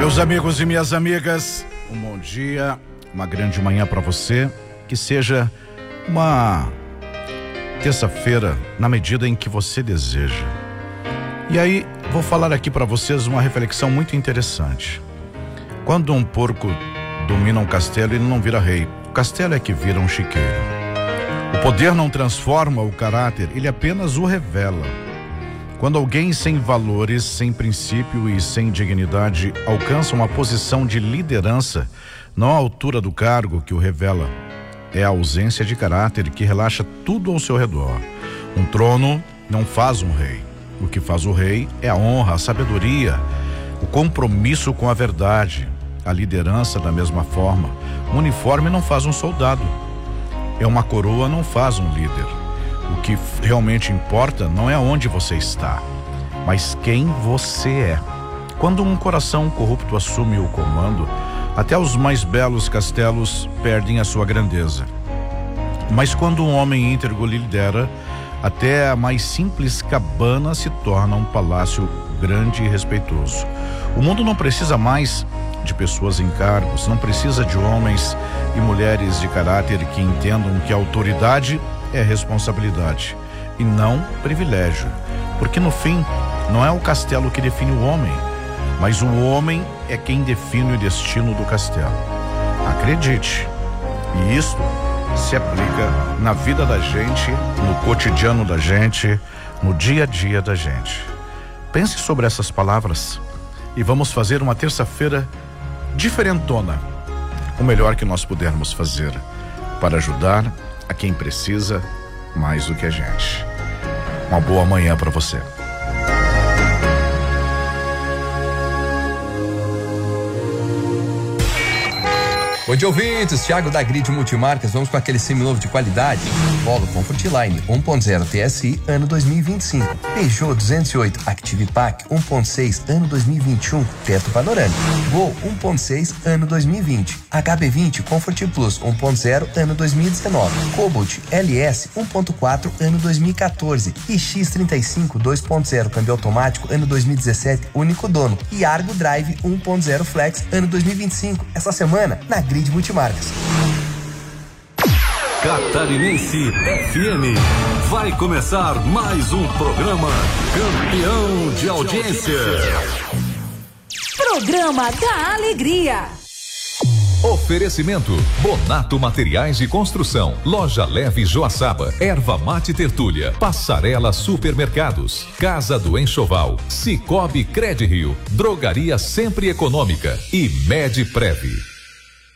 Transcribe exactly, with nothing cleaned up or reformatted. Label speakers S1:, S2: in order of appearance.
S1: Meus amigos e minhas amigas, um bom dia, uma grande manhã para você, que seja uma terça-feira na medida em que você deseja. E aí, vou falar aqui para vocês uma reflexão muito interessante. Quando um porco domina um castelo, ele não vira rei. O castelo é que vira um chiqueiro. O poder não transforma o caráter, ele apenas o revela. Quando alguém sem valores, sem princípio e sem dignidade alcança uma posição de liderança, não a altura do cargo que o revela, é a ausência de caráter que relaxa tudo ao seu redor. Um trono não faz um rei. O que faz o rei é a honra, a sabedoria, o compromisso com a verdade, a liderança da mesma forma. Um uniforme não faz um soldado. É uma coroa não faz um líder. O que realmente importa não é onde você está, mas quem você é. Quando um coração corrupto assume o comando, até os mais belos castelos perdem a sua grandeza. Mas quando um homem íntegro lidera, até a mais simples cabana se torna um palácio grande e respeitoso. O mundo não precisa mais de pessoas em cargos, não precisa de homens e mulheres de caráter que entendam que a autoridade é responsabilidade e não privilégio, porque no fim não é o castelo que define o homem, mas o homem é quem define o destino do castelo. Acredite, e isso se aplica na vida da gente, no cotidiano da gente, no dia a dia da gente. Pense sobre essas palavras e vamos fazer uma terça-feira diferentona, o melhor que nós pudermos fazer para ajudar a quem precisa mais do que a gente. Uma boa manhã para você.
S2: Oi, de ouvintes, Thiago da Grid Multimarcas, vamos com aquele seminovo de qualidade. Polo Comfortline um ponto zero T S I, ano dois mil e vinte e cinco. Peugeot duzentos e oito Active Pack um ponto seis, ano dois mil e vinte e um, teto panorâmico. Gol um ponto seis, ano dois mil e vinte. H B vinte Comfort Plus um ponto zero, ano dois mil e dezenove. Cobalt L S um ponto quatro, ano dois mil e quatorze. E X trinta e cinco dois ponto zero, câmbio automático, ano dois mil e dezessete, único dono. E Argo Drive um ponto zero Flex, ano dois mil e vinte e cinco. Essa semana, na Grid Multimarcas.
S3: Catarinense F M. Vai começar mais um programa campeão de audiência.
S4: Programa da Alegria.
S5: Oferecimento: Bonato Materiais de Construção, Loja Leve Joaçaba, Erva Mate Tertúlia, Passarela Supermercados, Casa do Enxoval, Cicobi Credrio, Drogaria Sempre Econômica e Medprev.